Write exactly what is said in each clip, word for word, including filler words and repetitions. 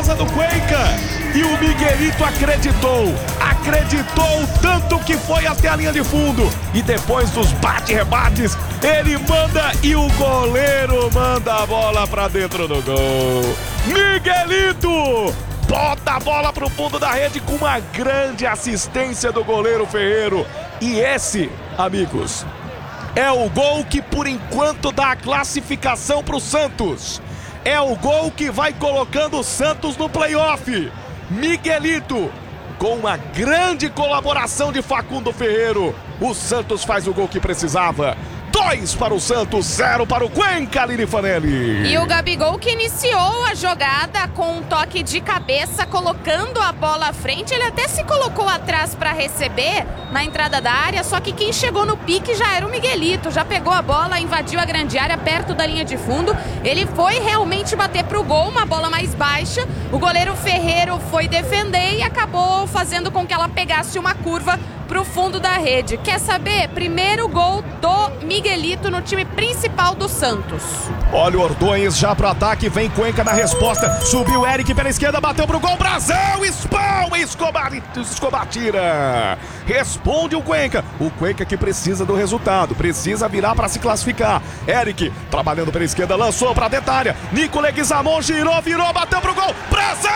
defesa do Cuenca. E o Miguelito acreditou, acreditou tanto que foi até a linha de fundo. E depois dos bate-rebates, ele manda e o goleiro manda a bola pra dentro do gol. Miguelito bota a bola pro fundo da rede com uma grande assistência do goleiro Ferreiro. E esse, amigos, é o gol que por enquanto dá a classificação pro Santos. É o gol que vai colocando o Santos no playoff. Miguelito, com uma grande colaboração de Facundo Ferreiro, o Santos faz o gol que precisava. Dois para o Santos, zero para o Cuenca, Aline Fanelli. E o Gabigol que iniciou a jogada com um toque de cabeça, colocando a bola à frente. Ele até se colocou atrás para receber na entrada da área, só que quem chegou no pique já era o Miguelito. Já pegou a bola, invadiu a grande área, perto da linha de fundo. Ele foi realmente bater pro gol, uma bola mais baixa. O goleiro Ferreiro foi defender e acabou fazendo com que ela pegasse uma curva pro fundo da rede. Quer saber? Primeiro gol do Miguelito no time principal do Santos. Olha o Ordões já pro ataque, vem Cuenca na resposta, subiu Eric pela esquerda, bateu pro gol, Brasil, espalma, Escobar, Escobar tira. Responde o Cuenca, o Cuenca que precisa do resultado, precisa virar para se classificar. Eric, trabalhando pela esquerda, lançou pra dentro da área, Nico Leguizamon girou, virou, bateu pro gol, Brasil!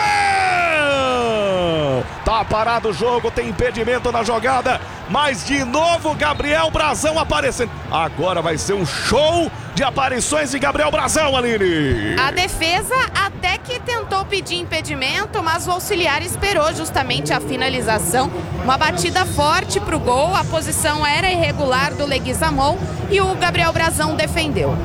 Tá parado o jogo, tem impedimento na jogada, mas de novo Gabriel Brazão aparecendo. Agora vai ser um show de aparições de Gabriel Brazão, Aline. A defesa até que tentou pedir impedimento, mas o auxiliar esperou justamente a finalização. Uma batida forte pro gol, a posição era irregular do Leguizamon e o Gabriel Brazão defendeu.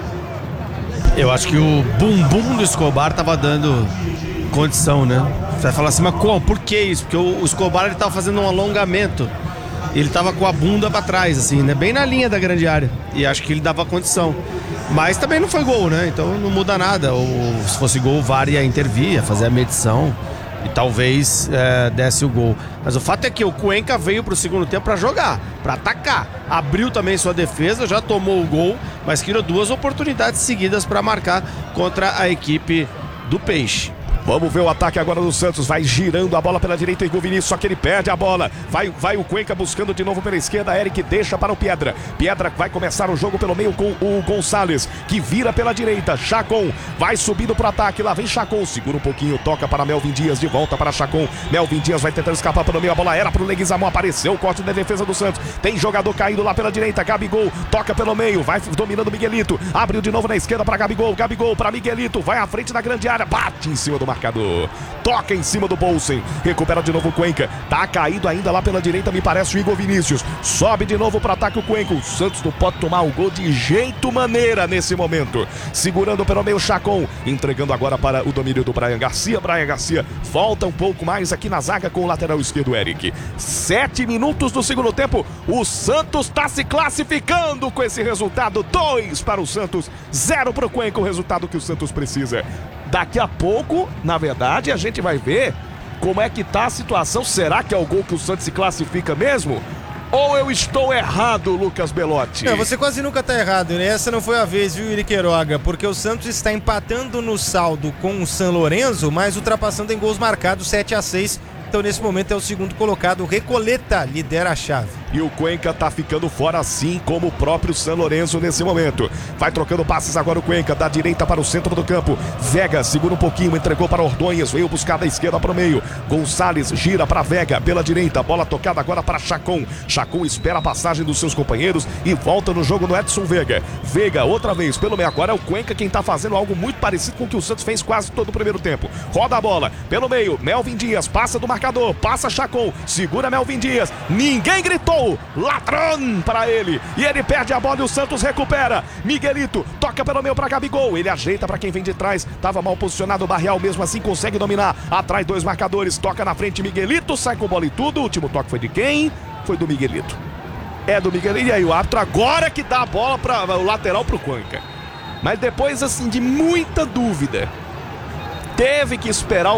Eu acho que o bumbum do Escobar tava dando condição, né? Você vai falar assim, mas como? Por que isso? Porque o Escobar ele tava fazendo um alongamento. Ele tava com a bunda pra trás, assim, né? Bem na linha da grande área. E acho que ele dava condição. Mas também não foi gol, né? Então não muda nada. Ou se fosse gol, o V A R ia intervir, ia fazer a medição. E talvez é, desse o gol. Mas o fato é que o Cuenca veio pro segundo tempo pra jogar, pra atacar. Abriu também sua defesa, já tomou o gol, mas criou duas oportunidades seguidas pra marcar contra a equipe do Peixe. Vamos ver o ataque agora do Santos, vai girando a bola pela direita, Igor Vinícius, só que ele perde a bola, vai, vai o Cuenca buscando de novo pela esquerda, Eric deixa para o Piedra, Piedra vai começar o jogo pelo meio com o Gonçalves, que vira pela direita, Chacon vai subindo para o ataque, lá vem Chacon, segura um pouquinho, toca para Melvin Dias, de volta para Chacon, Melvin Dias vai tentando escapar pelo meio, a bola era para o Leguizamon, apareceu o corte da defesa do Santos, tem jogador caindo lá pela direita, Gabigol, toca pelo meio, vai dominando Miguelito, abriu de novo na esquerda para Gabigol, Gabigol para Miguelito, vai à frente da grande área, bate em cima do marcador, toca em cima do Bolsen, recupera de novo o Cuenca, tá caído ainda lá pela direita, me parece o Igor Vinícius, sobe de novo para ataque o Cuenca, o Santos não pode tomar o gol de jeito maneira nesse momento, segurando pelo meio Chacon, entregando agora para o domínio do Brian Garcia, Brian Garcia volta um pouco mais aqui na zaga com o lateral esquerdo Eric, sete minutos do segundo tempo, o Santos tá se classificando com esse resultado, dois para o Santos, zero para o Cuenca, o resultado que o Santos precisa. Daqui a pouco, na verdade, a gente vai ver como é que tá a situação. Será que é o gol que o Santos se classifica mesmo? Ou eu estou errado, Lucas Belotti? Não, você quase nunca tá errado, né? Essa não foi a vez, viu, Iri Queiroga? Porque o Santos está empatando no saldo com o San Lorenzo, mas ultrapassando em gols marcados sete a seis. Então, nesse momento, é o segundo colocado. Recoleta lidera a chave. E o Cuenca tá ficando fora, assim como o próprio San Lorenzo nesse momento. Vai trocando passes agora o Cuenca, da direita para o centro do campo. Vega segura um pouquinho, entregou para Ordonhas, veio buscar da esquerda para o meio. Gonçalves gira para Vega pela direita, bola tocada agora para Chacon. Chacon espera a passagem dos seus companheiros e volta no jogo no Edson Vega. Vega outra vez pelo meio, agora é o Cuenca quem tá fazendo algo muito parecido com o que o Santos fez quase todo o primeiro tempo. Roda a bola pelo meio, Melvin Dias passa do marcador, passa Chacon, segura Melvin Dias, ninguém gritou. Ladrão para ele, e ele perde a bola e o Santos recupera. Miguelito toca pelo meio para Gabigol, ele ajeita para quem vem de trás, estava mal posicionado, o Barreal mesmo assim consegue dominar, atrai dois marcadores, toca na frente, Miguelito sai com bola e tudo. O último toque foi de quem? Foi do Miguelito. É do Miguelito, e aí o árbitro agora que dá a bola para o lateral para o Cuenca, mas depois assim de muita dúvida, teve que esperar